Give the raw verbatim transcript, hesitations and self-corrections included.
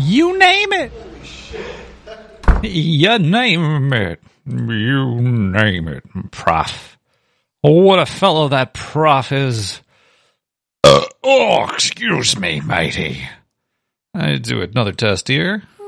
You name it. You name it. You name it, Prof. What a fellow that Prof is. Uh, oh, excuse me, matey. I do another test here.